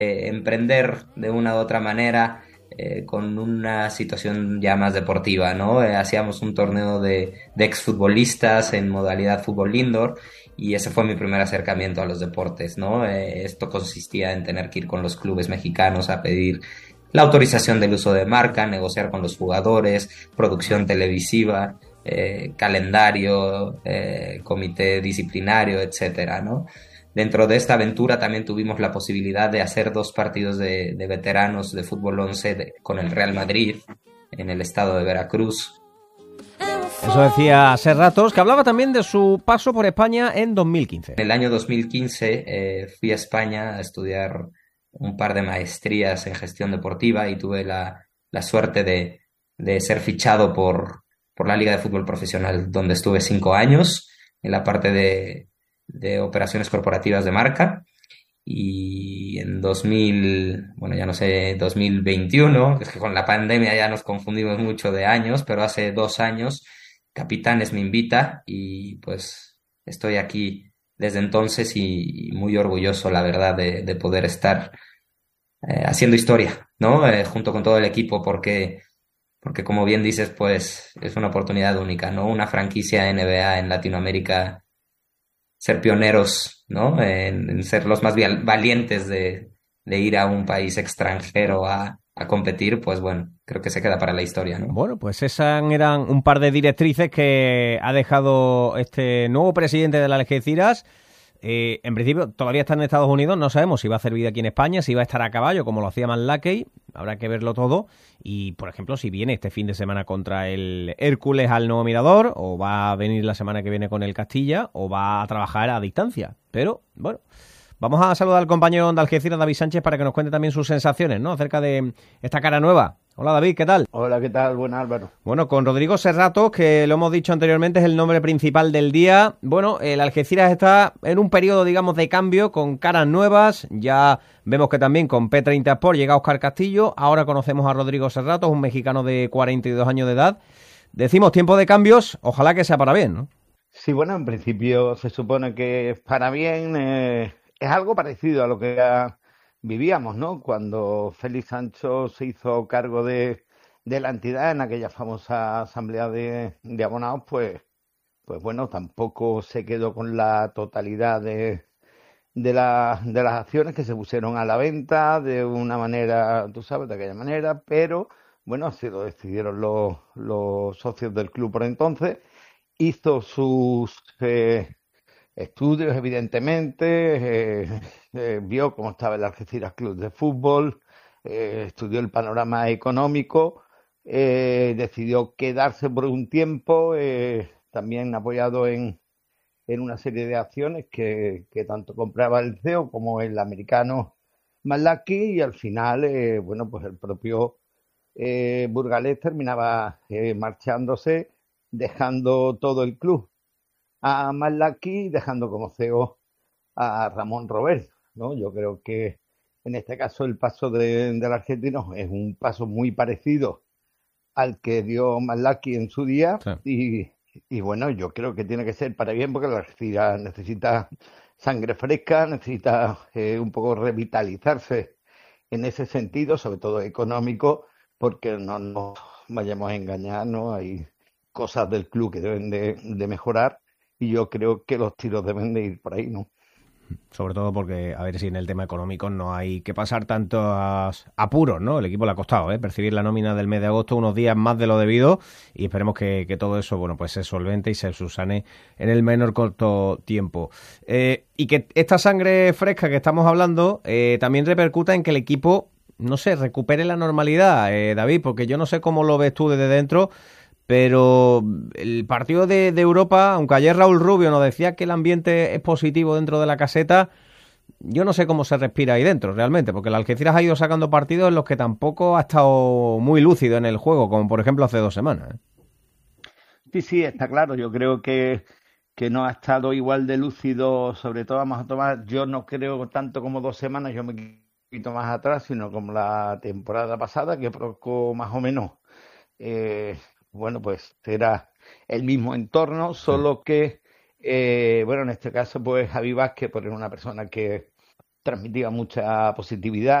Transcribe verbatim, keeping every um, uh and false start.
eh, emprender de una u otra manera eh, con una situación ya más deportiva, ¿no? Eh, hacíamos un torneo de, de exfutbolistas en modalidad fútbol indoor y ese fue mi primer acercamiento a los deportes, ¿no? Eh, esto consistía en tener que ir con los clubes mexicanos a pedir la autorización del uso de marca, negociar con los jugadores, producción televisiva, eh, calendario, eh, comité disciplinario, etcétera, ¿no? Dentro de esta aventura también tuvimos la posibilidad de hacer dos partidos de, de veteranos de fútbol once de- con el Real Madrid en el estado de Veracruz. Eso decía hace ratos, que hablaba también de su paso por España en dos mil quince. En el año dos mil quince eh, fui a España a estudiar un par de maestrías en gestión deportiva y tuve la, la suerte de, de ser fichado por, por la Liga de Fútbol Profesional, donde estuve cinco años en la parte de, de operaciones corporativas de marca. Y en dos mil, bueno, ya no sé, dos mil veintiuno, es que con la pandemia ya nos confundimos mucho de años, pero hace dos años Capitanes me invita y pues estoy aquí desde entonces y, y muy orgulloso, la verdad, de, de poder estar eh, haciendo historia, ¿no? Eh, junto con todo el equipo, porque, porque como bien dices, pues es una oportunidad única, ¿no? Una franquicia N B A en Latinoamérica, ser pioneros, ¿no? En, en ser los más vial- valientes de, de ir a un país extranjero a, a competir, pues bueno, creo que se queda para la historia, ¿no? Bueno, pues esas eran un par de directrices que ha dejado este nuevo presidente de la Algeciras. Eh, en principio todavía está en Estados Unidos, no sabemos si va a hacer vida aquí en España, si va a estar a caballo como lo hacía Manlakey, habrá que verlo todo. Y, por ejemplo, si viene este fin de semana contra el Hércules al Nuevo Mirador, o va a venir la semana que viene con el Castilla, o va a trabajar a distancia. Pero, bueno, vamos a saludar al compañero de Algeciras, David Sánchez, para que nos cuente también sus sensaciones, ¿no?, acerca de esta cara nueva. Hola, David, ¿qué tal? Hola, ¿qué tal? Buenas, Álvaro. Bueno, con Rodrigo Serratos, que lo hemos dicho anteriormente, es el nombre principal del día. Bueno, el Algeciras está en un periodo, digamos, de cambio, con caras nuevas. Ya vemos que también con P treinta Sport llega Óscar Castillo. Ahora conocemos a Rodrigo Serratos, un mexicano de cuarenta y dos años de edad. Decimos tiempo de cambios, ojalá que sea para bien, ¿no? Sí, bueno, en principio se supone que para bien eh, es algo parecido a lo que ya vivíamos, ¿no? Cuando Félix Sancho se hizo cargo de, de la entidad en aquella famosa asamblea de, de abonados, pues, pues bueno, tampoco se quedó con la totalidad de, de, la- de las acciones que se pusieron a la venta de una manera, tú sabes, de aquella manera, pero bueno, así lo decidieron los, los socios del club por entonces. Hizo sus eh, estudios, evidentemente, eh, eh, vio cómo estaba el Algeciras Club de Fútbol, eh, estudió el panorama económico, eh, decidió quedarse por un tiempo, eh, también apoyado en, en una serie de acciones que, que tanto compraba el C E O como el americano Malaki, y al final, eh, bueno, pues el propio eh, Burgalés terminaba eh, marchándose, dejando todo el club a Malaki, dejando como C E O a Ramón Robert, ¿no? Yo creo que en este caso el paso de, del argentino es un paso muy parecido al que dio Malaki en su día, Sí. y, y bueno, yo creo que tiene que ser para bien porque la Argentina necesita sangre fresca, necesita eh, un poco revitalizarse en ese sentido, sobre todo económico, porque no nos vayamos a engañar, ¿no? Hay cosas del club que deben de, de mejorar, y yo creo que los tiros deben de ir por ahí, ¿no? Sobre todo porque, a ver si en el tema económico no hay que pasar tantos apuros, ¿no? El equipo le ha costado, ¿eh?, percibir la nómina del mes de agosto unos días más de lo debido, y esperemos que, que todo eso, bueno, pues se solvente y se subsane en el menor corto tiempo. Eh, y que esta sangre fresca que estamos hablando eh, también repercuta en que el equipo, no sé, recupere la normalidad, eh, David, porque yo no sé cómo lo ves tú desde dentro, pero el partido de, de Europa, aunque ayer Raúl Rubio nos decía que el ambiente es positivo dentro de la caseta, yo no sé cómo se respira ahí dentro realmente, porque el Algeciras ha ido sacando partidos en los que tampoco ha estado muy lúcido en el juego, como por ejemplo hace dos semanas, ¿eh? Sí, sí, está claro. Yo creo que, que no ha estado igual de lúcido, sobre todo vamos a tomar, yo no creo tanto como dos semanas, yo me quito más atrás, sino como la temporada pasada, que poco más o menos, eh, bueno, pues era el mismo entorno, Sí. solo que, eh, bueno, en este caso, pues Javi Vázquez, pues era una persona que transmitía mucha positividad.